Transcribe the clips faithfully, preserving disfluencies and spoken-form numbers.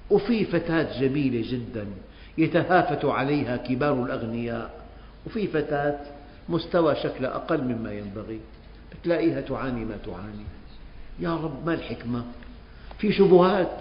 وفي فتاة جميلة جدا يتهافت عليها كبار الأغنياء، وفي فتاة مستوى شكلها أقل مما ينبغي، تلاقيها تعاني ما تعاني. يا رب ما الحكمة؟ في شبهات،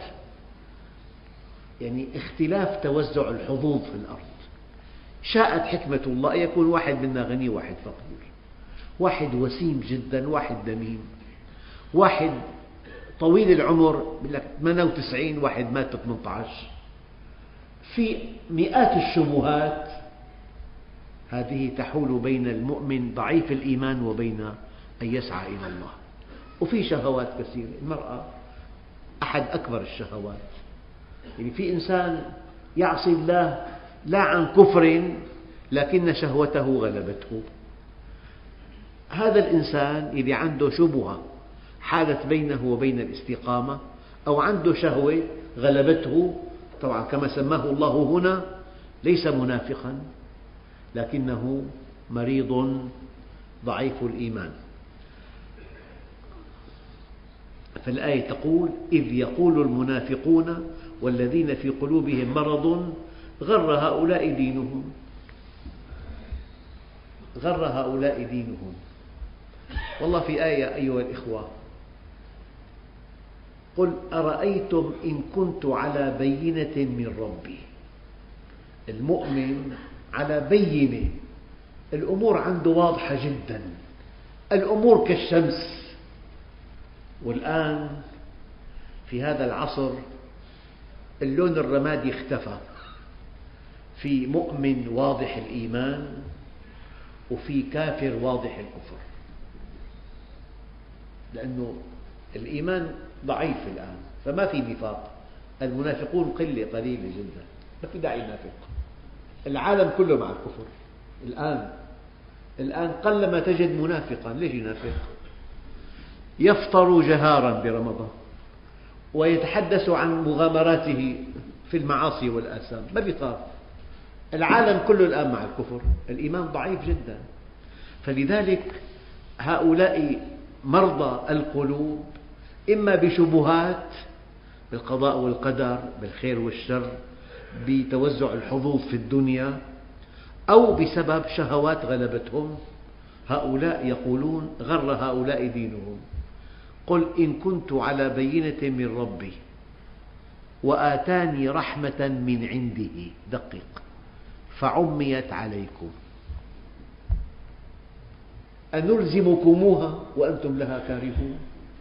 يعني اختلاف توزع الحظوظ في الأرض. شاءت حكمة الله يكون واحد منا غني وواحد فقير، واحد وسيم جدا واحد دميم، واحد طويل العمر يقول لك ثمانية وتسعين، واحد مات ثمانية عشر. في مئات الشبهات، هذه تحول بين المؤمن ضعيف الإيمان وبين أن يسعى إلى الله. وفي شهوات كثيرة، المرأة أحد أكبر الشهوات. يعني في إنسان يعصي الله لا عن كفر لكن شهوته غلبته. هذا الإنسان إذا عنده شبهة حالت بينه وبين الاستقامة، أو عنده شهوة غلبته، طبعا كما سماه الله هنا ليس منافقا لكنه مريض ضعيف الإيمان. فالآية تقول: إذ يقول المنافقون والذين في قلوبهم مرض غر هؤلاء دينهم، غر هؤلاء دينهم. والله في آية أيها الإخوة: قل أرأيتم إن كنت على بينة من ربي. المؤمن على بينة، الأمور عنده واضحة جدا، الأمور كالشمس. والآن في هذا العصر اللون الرمادي اختفى، في مؤمن واضح الإيمان وفي كافر واضح الكفر، لأنه الإيمان ضعيف الآن فما في نفاق. المنافقون قلة قليلة جدا، ما في داعي ينافق. العالم كله مع الكفر الآن. الآن قلما تجد منافقا. ليش ينافق؟ يفطر جهارا برمضان ويتحدث عن مغامراته في المعاصي والآثام، ما بيخاف. العالم كله الآن مع الكفر، الإيمان ضعيف جدا. فلذلك هؤلاء مرضى القلوب، إما بشبهات بالقضاء والقدر، بالخير والشر، بتوزع الحظوظ في الدنيا، أو بسبب شهوات غلبتهم. هؤلاء يقولون: غر هؤلاء دينهم. قل إن كنت على بينة من ربي وآتاني رحمة من عنده، دقق، فعميت عليكم أنلزمكموها وأنتم لها كارهون.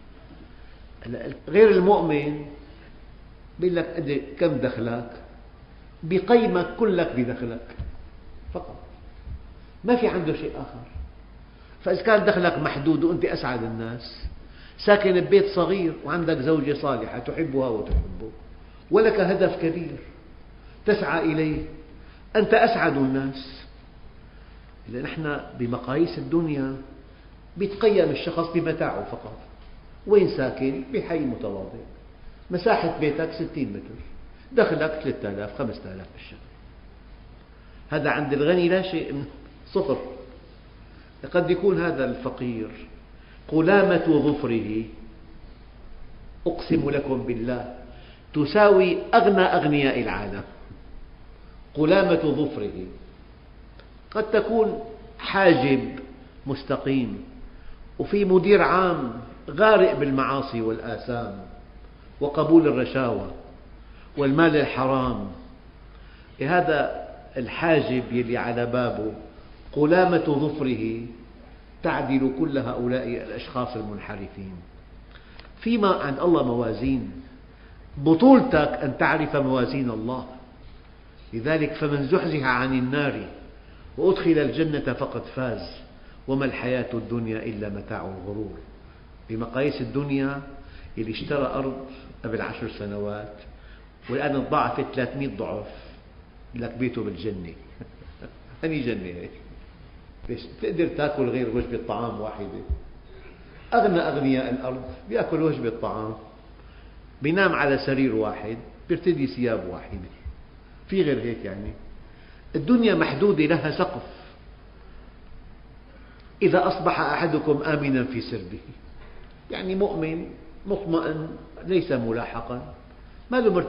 غير المؤمن بيقول لك كم دخلك، بقيمك كلك بدخلك فقط، ما في عنده شيء آخر. فإذا كان دخلك محدود وأنت أسعد الناس، ساكن ببيت صغير وعندك زوجة صالحة تحبها وتحبه، ولك هدف كبير تسعى إليه، أنت أسعد الناس. إذا نحن بمقاييس الدنيا بيتقيم الشخص بمتاعه فقط. وين ساكن؟ بحي متواضع، مساحة بيتك ستين متر، دخلك ثلاثة آلاف خمسة آلاف بالشهر. هذا عند الغني لا شيء، صفر. قد يكون هذا الفقير قلامة ظفره، أقسم لكم بالله تساوي أغنى أغنياء العالم. قلامة ظفره قد تكون حاجب مستقيم، وفي مدير عام غارق بالمعاصي والآثام وقبول الرشاوى والمال الحرام. هذا الحاجب يلي على بابه قلامة ظفره تعدل كل هؤلاء الأشخاص المنحرفين. فيما عند الله موازين، بطولتك أن تعرف موازين الله. لذلك فمن زحزح عن النار وأدخل الجنة فقد فاز وما الحياة الدنيا إلا متاع الغرور. بمقاييس الدنيا اللي اشترى أرض قبل عشر سنوات والآن تضاعفت ثلاثمئة ضعف، لك بيته بالجنة. أنهي جنة هيك؟ ليش تقدر تأكل غير وجبة طعام واحدة؟ أغنى أغنياء الأرض بيأكل وجبة طعام، بينام على سرير واحد، بيرتدي ثياب واحدة، في غير هيك؟ يعني الدنيا محدودة لها سقف. إذا أصبح أحدكم آمنا في سربه، يعني مؤمن مطمئن ليس ملاحقا، ما له